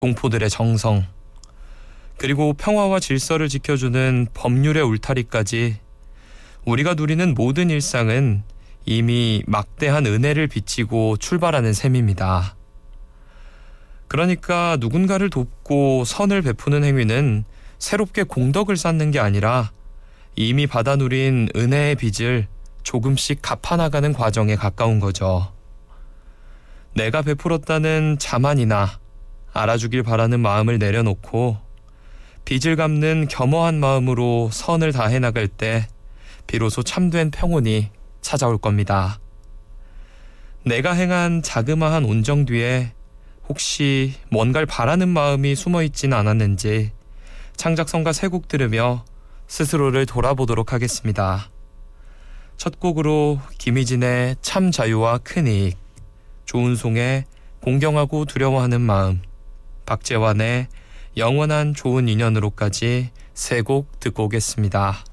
동포들의 정성, 그리고 평화와 질서를 지켜주는 법률의 울타리까지 우리가 누리는 모든 일상은 이미 막대한 은혜를 비치고 출발하는 셈입니다. 그러니까 누군가를 돕고 선을 베푸는 행위는 새롭게 공덕을 쌓는 게 아니라 이미 받아 누린 은혜의 빚을 조금씩 갚아나가는 과정에 가까운 거죠. 내가 베풀었다는 자만이나 알아주길 바라는 마음을 내려놓고 빚을 갚는 겸허한 마음으로 선을 다해 나갈 때 비로소 참된 평온이 찾아올 겁니다. 내가 행한 자그마한 온정 뒤에 혹시 뭔가를 바라는 마음이 숨어있진 않았는지 창작성가 세 곡 들으며 스스로를 돌아보도록 하겠습니다. 첫 곡으로 김희진의 참 자유와 큰 이익, 조은송의 공경하고 두려워하는 마음, 박재환의 영원한 좋은 인연으로까지 세 곡 듣고 오겠습니다.